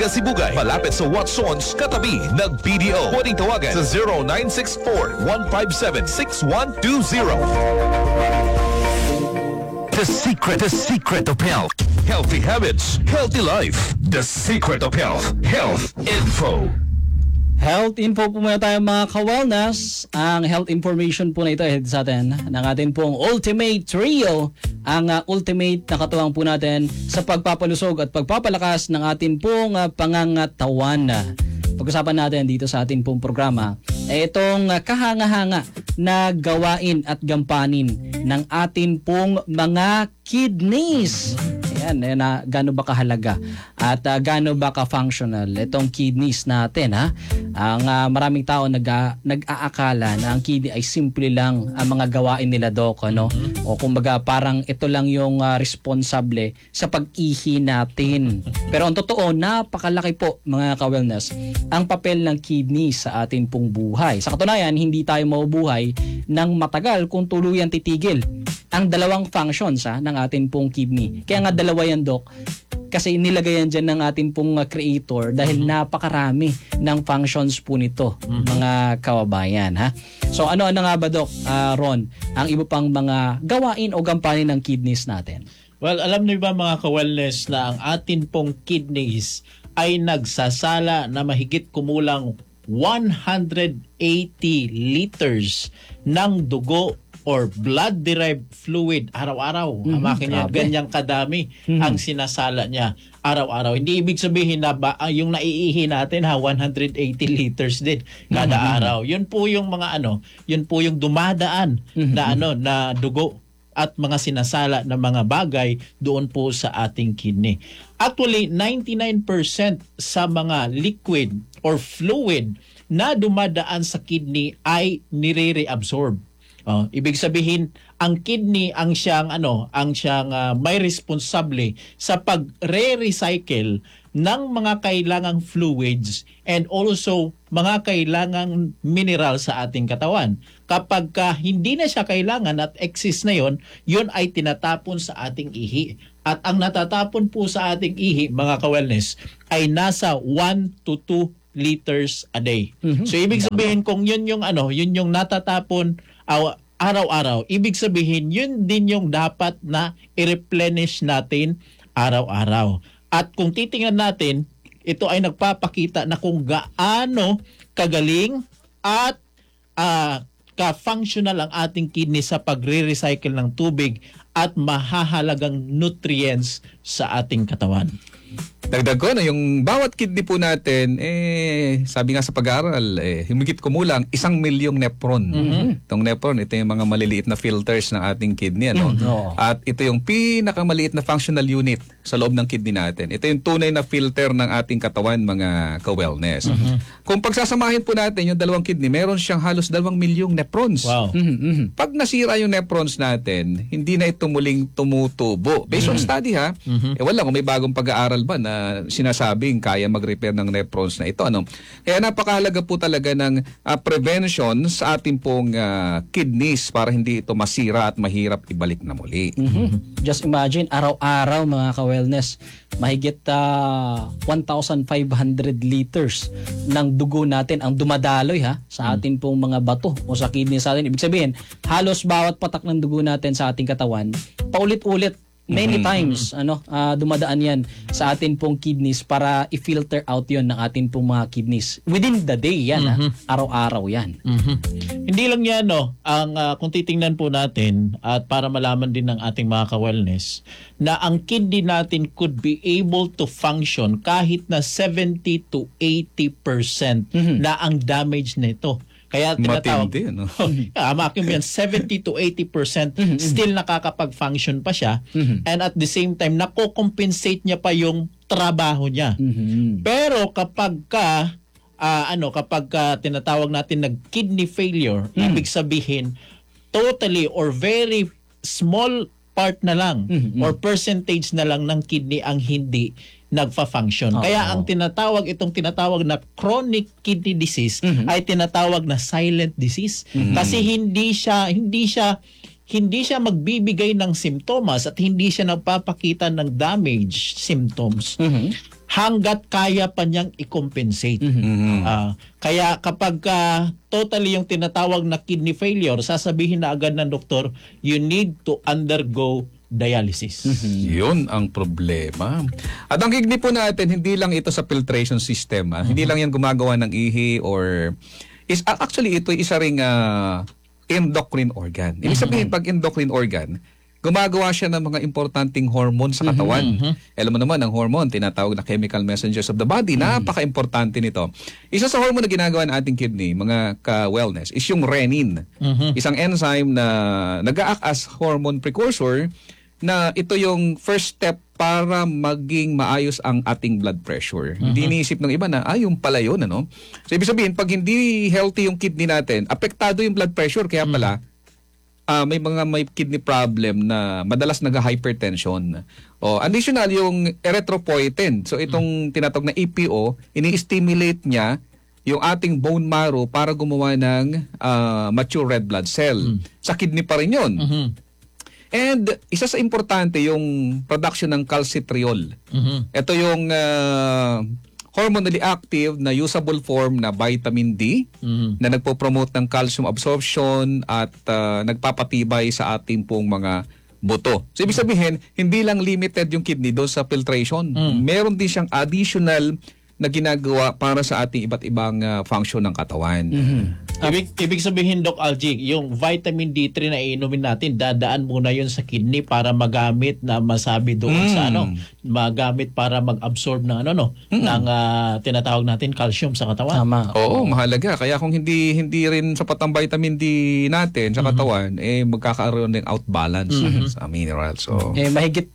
Sibugay. Malapit sa Watsons, katabi ng BDO. Pwedeng tawagan sa 0964-157-6120. The secret of health. Healthy habits, healthy life. The secret of health. Health Info. Health info po muna tayo mga ka-wellness. Ang health information po na ito ay sa atin ng atin pong Ultimate Trio. Ang ultimate na katuwang po natin sa pagpapalusog at pagpapalakas ng atin pong pangangatawan. Pag-usapan natin dito sa atin pong programa ay itong kahanga-hanga na gawain at gampanin ng atin pong mga kidneys. Ayan, gaano ba kahalaga at gaano ba ka-functional itong kidneys natin, ha? Ang maraming tao nag-aakala na ang kidney ay simple lang ang mga gawain nila, Doc, ano? O kumbaga parang ito lang yung responsable sa pag-ihi natin. Pero ang totoo, napakalaki po mga ka-wellness ang papel ng kidney sa atin pong buhay. Sa katunayan, hindi tayo mabubuhay ng matagal kung tuluyan titigil ang dalawang functions ng atin pong kidney. Kaya nga dalawa yan, Doc. Kasi nilagay yan dyan ng atin pong creator dahil napakarami ng functions po nito, mga kababayan, ha? So ano-ano nga ba, Doc, Ron, ang iba pang mga gawain o gampanin ng kidneys natin? Well, alam niyo ba mga ka-wellness na ang atin pong kidneys ay nagsasala na mahigit kumulang 180 liters ng dugo or blood-derived fluid araw-araw. Amakin niya, ganyang kadami ang sinasala niya araw-araw. Hindi ibig sabihin na yung naiihi natin 180 liters din kada araw. Yun po yung mga yun po yung dumadaan na dugo at mga sinasala na mga bagay doon po sa ating kidney. Actually, 99% sa mga liquid or fluid na dumadaan sa kidney ay nire-reabsorb. Ibig sabihin, ang kidney ang siyang may responsable sa pagre-recycle ng mga kailangang fluids and also mga kailangang mineral sa ating katawan. Kapag hindi na siya kailangan at excess na yun ay tinatapon sa ating ihi. At ang natatapon po sa ating ihi, mga ka-wellness, ay nasa 1 to 2 liters a day. So ibig sabihin kung yun yung natatapon araw-araw, ibig sabihin yun din yung dapat na i-replenish natin araw-araw. At kung titingnan natin, ito ay nagpapakita na kung gaano kagaling at ka-functional ang ating kidney sa pagre-recycle ng tubig at mahahalagang nutrients sa ating katawan. Dagdag ko na yung bawat kidney po natin, sabi nga sa pag-aaral, humigit kumulang 1 milyong nephron. Itong nephron, ito yung mga maliliit na filters ng ating kidney. At ito yung pinakamaliit na functional unit sa loob ng kidney natin. Ito yung tunay na filter ng ating katawan, mga ka-wellness. Kung pagsasamahin po natin yung dalawang kidney, meron siyang halos 2 milyong nephrons. Wow. Pag nasira yung nephrons natin, hindi na ito muling tumutubo. Based on study, ha? Wala kung may bagong pag-aaral ba na sinasabing kaya mag-repair ng nephrons na ito. Kaya napakahalaga po talaga ng prevention sa ating pong kidneys para hindi ito masira at mahirap ibalik na muli. Just imagine, araw-araw mga ka-wellness, mahigit 1,500 liters ng dugo natin ang dumadaloy sa atin pong mga bato o sa kidneys natin. Ibig sabihin, halos bawat patak ng dugo natin sa ating katawan, paulit-ulit, many times dumadaan yan sa atin pong kidneys para i-filter out yon ng atin pong mga kidneys. Within the day yan, araw-araw yan. Hindi lang yan, kung titingnan po natin at para malaman din ng ating mga ka-wellness na ang kidney natin could be able to function kahit na 70 to 80% na ang damage nito. Kaya tinatawag, makin yan, 70 to 80% still nakakapag-function pa siya, and at the same time nako-compensate niya pa yung trabaho niya. Pero kapag tinatawag natin nag-kidney failure, ibig sabihin totally or very small part na lang or percentage na lang ng kidney ang hindi nagfa-function. Kaya ang itong tinatawag na chronic kidney disease ay tinatawag na silent disease kasi hindi siya magbibigay ng simptomas at hindi siya nagpapakita ng damage symptoms. hanggat kaya pa niyang i-compensate. Kaya kapag totally yung tinatawag na kidney failure, sasabihin na agad ng doktor, you need to undergo dialysis. Yun ang problema. At ang kidney po natin, hindi lang ito sa filtration system. Hindi lang yan gumagawa ng ihi or... actually, ito isa ring endocrine organ. Ibig sabihin, pag endocrine organ, gumagawa siya ng mga importanteng hormone sa katawan. Alam mo naman, ang hormone, tinatawag na chemical messengers of the body, napaka-importante nito. Isa sa hormone na ginagawa ng ating kidney, mga ka-wellness, is yung renin. Isang enzyme na nag-a-act as hormone precursor na ito yung first step para maging maayos ang ating blood pressure. Hindi iniisip ng iba na, yung pala yun, ano? So, ibig sabihin, pag hindi healthy yung kidney natin, apektado yung blood pressure, kaya pala, may kidney problem na madalas nag-hypertension. Additional, yung erythropoietin. So, itong tinatawag na EPO, ini-stimulate niya yung ating bone marrow para gumawa ng mature red blood cell. Sa kidney pa rin yun. And isa sa importante yung production ng calcitriol. Ito yung hormonally active na usable form na vitamin D na nagpo-promote ng calcium absorption at nagpapatibay sa ating pong mga buto. So ibig sabihin, hindi lang limited yung kidney doon sa filtration. Meron din siyang additional na ginagawa para sa ating iba't ibang function ng katawan. Ibig sabihin, Doc Algie, yung vitamin D3 na iinumin natin, dadaan muna yun sa kidney para magamit na masabi doon sa magamit para mag-absorb ng ng tinatawag natin calcium sa katawan. Tama. Oo, mahalaga. Kaya kung hindi rin sapat ang vitamin D natin sa katawan, magkakaroon ng outbalance sa minerals. So, mahigit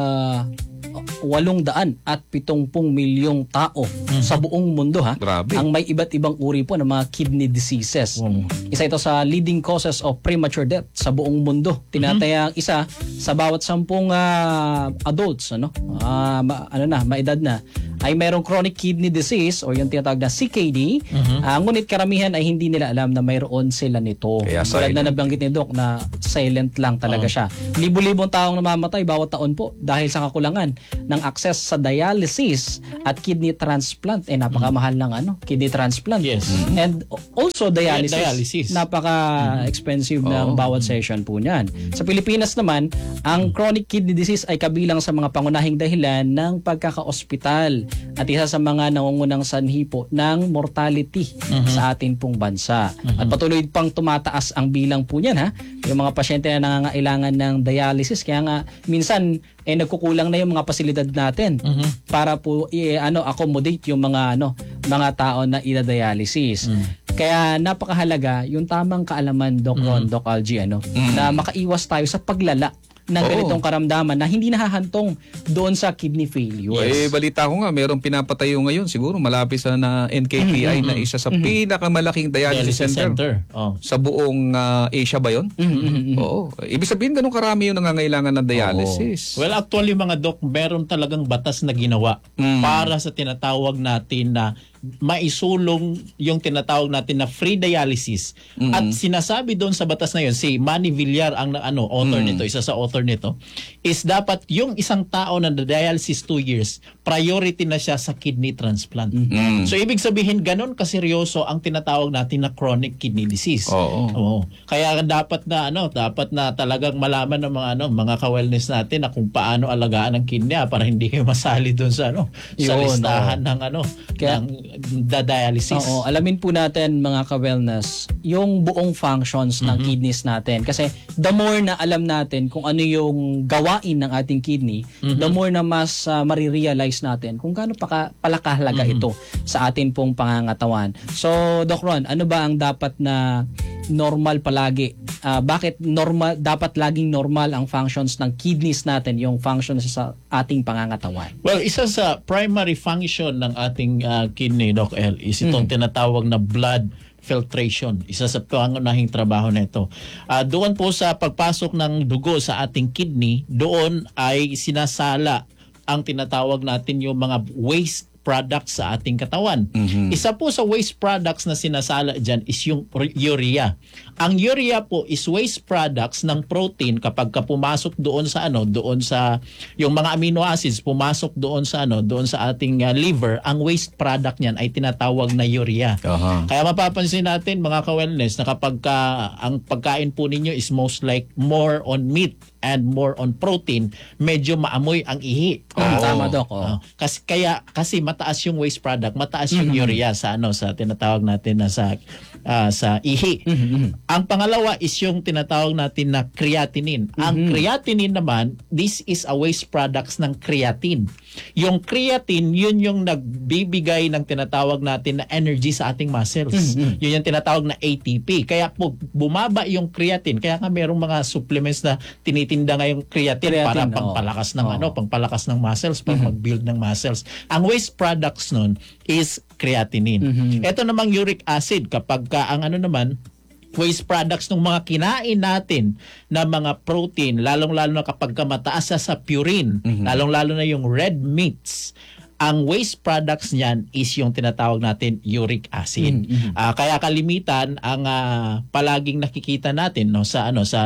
870 milyong tao sa buong mundo Grabe. ang may iba't ibang uri po ng mga kidney diseases. Isa ito sa leading causes of premature death sa buong mundo. Tinatayang isa sa bawat 10 adults maedad na ay mayroong chronic kidney disease o yung tinatawag na CKD. Ngunit karamihan ay hindi nila alam na mayroon sila nito. Kaya Tulad na nabanggit ni Doc na silent lang talaga siya. Libo-libong taong namamatay bawat taon po dahil sa kakulangan ng access sa dialysis at kidney transplant. Napakamahal ng kidney transplant. Yes. And also dialysis. Dialysis. Napaka-expensive ng bawat session po niyan. Sa Pilipinas naman, ang chronic kidney disease ay kabilang sa mga pangunahing dahilan ng pagkaka-ospital at isa sa mga nangungunang sanhi po ng mortality sa atin pong bansa. At patuloy pang tumataas ang bilang po niyan yung mga pasyente na nangangailangan ng dialysis. Kaya nga minsan nagkukulang na yung mga pasilidad natin para po accommodate yung mga tao na ida-dialysis. Kaya napakahalaga yung tamang kaalaman, Doc Ron, Doc Algie, na makaiwas tayo sa paglala ng ganitong karamdaman na hindi nahahantong doon sa kidney failure. Balita ko nga, merong pinapatayo ngayon, siguro malapit sa na NKTI na isa sa pinakamalaking dialysis center. Sa buong Asia ba yun? Oo. Ibig sabihin, ganun karami yung nangangailangan ng dialysis. Well, actually mga Doc, meron talagang batas na ginawa para sa tinatawag natin na maisulong yung tinatawag natin na free dialysis. At sinasabi doon sa batas na yun, si Manny Villar ang author nito, isa sa author nito, is dapat yung isang tao na dialysis 2 years, priority na siya sa kidney transplant. So ibig sabihin, ganun kaseryoso ang tinatawag natin na chronic kidney disease. Oo. Kaya dapat na talagang malaman ng mga ka-wellness natin na kung paano alagaan ang kidney para hindi kayo masali doon sa sa listahan ng dialysis. Oo, alamin po natin mga ka-wellness yung buong functions ng kidneys natin. Kasi the more na alam natin kung ano yung gawain ng ating kidney, the more na mas marirealize natin kung gaano pala kahalaga ito sa atin pong pangangatawan. So, Doc Ron, ano ba ang dapat na normal palagi? Bakit dapat laging normal ang functions ng kidneys natin, yung functions sa ating pangangatawan? Well, isa sa primary function ng ating kidney, Doc L, is itong tinatawag na blood filtration. Isa sa pangunahing trabaho nito. Doon po sa pagpasok ng dugo sa ating kidney, doon ay sinasala ang tinatawag natin yung mga waste products sa ating katawan. Isa po sa waste products na sinasala dyan is yung urea. Ang urea po is waste products ng protein kapag pumasok doon sa yung mga amino acids pumasok doon sa ating liver, ang waste product niyan ay tinatawag na urea. Kaya mapapansin natin mga ka-wellness na kapag ang pagkain po ninyo is more on meat and more on protein, medyo maamoy ang ihi. Tama, Doc. Kasi mataas yung waste product, mataas yung urea sa tinatawag natin na sa ihi. Ang pangalawa is yung tinatawag natin na creatinine. Ang creatinine naman, this is a waste products ng creatine. Yung creatine, yun yung nagbibigay ng tinatawag natin na energy sa ating muscles. Yun yung tinatawag na ATP. Kaya po bumaba yung creatine. Kaya nga merong mga supplements na tinitinda ngayong creatine para pangpalakas ng pangpalakas ng muscles, pang mag-build ng muscles. Ang waste products nun is creatinine. Ito namang uric acid kapag ang waste products ng mga kinain natin na mga protein, lalong-lalo na kapag mataas sa purine, lalong-lalo na yung red meats, ang waste products niyan is yung tinatawag natin uric acid. Kaya kalimitan ang palaging nakikita natin sa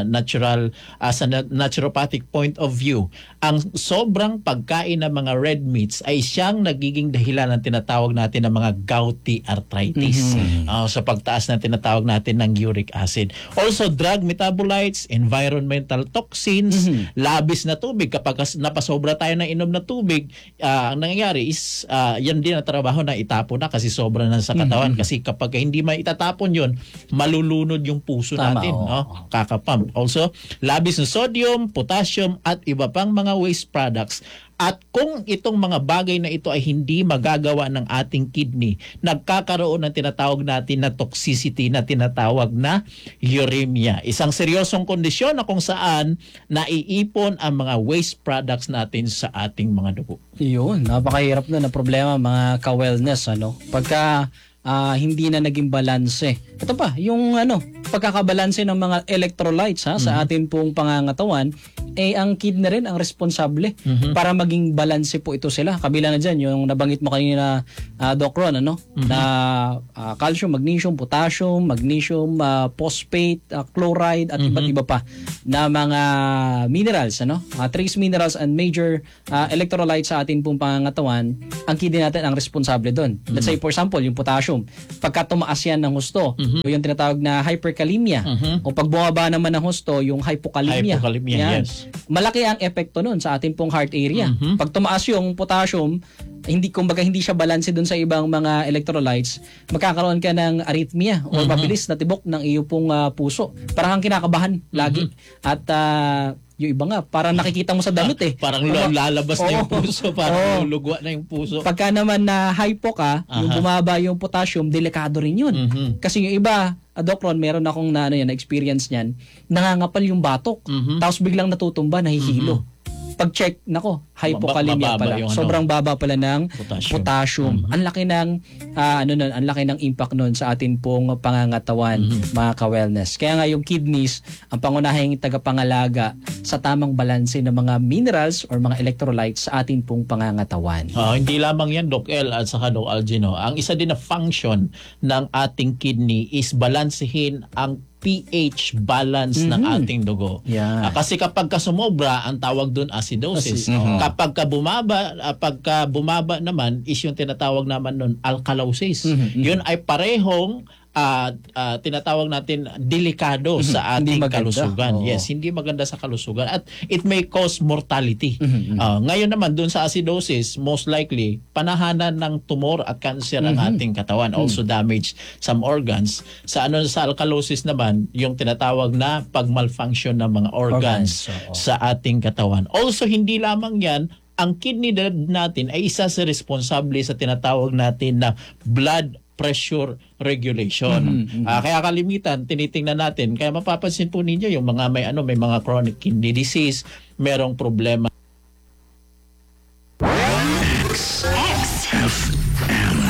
naturopathic point of view, ang sobrang pagkain ng mga red meats ay siyang nagiging dahilan ng tinatawag natin ng mga gouty arthritis. Sa pagtaas ng tinatawag natin ng uric acid. Also drug metabolites, environmental toxins, labis na tubig. Kapag napasobra tayo ng inom na tubig, ang nangyayari is yan din ang trabaho na itapon na kasi sobra na sa katawan. Kasi kapag hindi maitatapon yun, malulunod yung puso natin. Kakapump. Also, labis na sodium, potassium, at iba pang mga waste products. At kung itong mga bagay na ito ay hindi magagawa ng ating kidney, nagkakaroon ng tinatawag natin na toxicity na tinatawag na uremia. Isang seryosong kondisyon na kung saan naiipon ang mga waste products natin sa ating mga dugo. Yun, napakahirap na problema mga ka-wellness. Pagka hindi na naging balanse. Ito pa, yung pagkakabalanse ng mga electrolytes sa atin pong pangangatawan, ang kidney rin ang responsable para maging balanse po ito sila. Kabila na dyan, yung nabanggit mo kanina, Doc Ron, na calcium, magnesium, potassium, phosphate, chloride, at iba't iba pa na mga minerals, trace minerals and major electrolytes sa atin pong pangangatawan, ang kidney natin ang responsable doon. Let's say, for example, yung potassium, pagka tumaas yan ng husto, o yung tinatawag na hyperkalemia, o pag bumaba naman ng husto, yung hypokalemia. Yes. Malaki ang epekto nun sa ating pong heart area. Pag tumaas yung potassium, hindi siya balanse dun sa ibang mga electrolytes, magkakaroon ka ng arrhythmia o mabilis na tibok ng iyo pong puso. Parang kang kinakabahan lagi. At yung iba nga, parang nakikita mo sa damit Parang lalabas na yung puso, parang lulugwa na yung puso. Pagka naman na hypo ka, yung bumaba yung potassium, delikado rin yun. Kasi yung iba, Doc Ron, meron akong na experience niyan, nangangapal yung batok, tapos biglang natutumba, nahihilo. Pag-check, hypokalemia pala. Sobrang baba pala ng potassium. Ang laki ng ang laki ng impact nun sa atin pong pangangatawan, mga ka-wellness. Kaya nga yung kidneys, ang pangunahing tagapangalaga sa tamang balanse ng mga minerals or mga electrolytes sa atin pong pangangatawan. Hindi lamang yan, Doc El at saka Doc Algino. Ang isa din na function ng ating kidney is balansehin ang pH balance ng ating dugo. Kasi kapag sumobra, ang tawag doon acidosis. Kapag bumaba naman is yung tinatawag naman noon alkalosis. Yun ay parehong tinatawag natin delikado sa ating kalusugan. Yes, hindi maganda sa kalusugan at it may cause mortality. Ngayon naman doon sa acidosis, most likely panahanan ng tumor at cancer ang ating katawan, also damage some organs. Sa alkalosis naman, yung tinatawag na pag-malfunction ng mga organs sa ating katawan. Also hindi lamang 'yan, ang kidney natin ay isa sa responsable sa tinatawag natin na blood pressure regulation. Kaya kalimitan tinitingnan natin, kaya mapapansin po ninyo yung mga may mga chronic kidney disease, merong problema